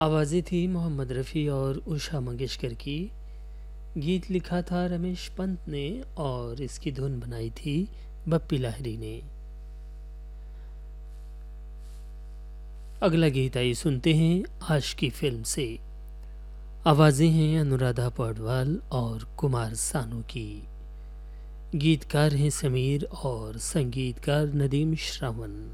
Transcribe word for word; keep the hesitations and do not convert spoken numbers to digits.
आवाज़ें थी मोहम्मद रफ़ी और उषा मंगेशकर की। गीत लिखा था रमेश पंत ने और इसकी धुन बनाई थी बप्पी लाहिरी ने। अगला गीत आइए सुनते हैं आशिकी फिल्म से। आवाज़ें हैं अनुराधा पौडवाल और कुमार सानू की। गीतकार हैं समीर और संगीतकार नदीम श्रावण।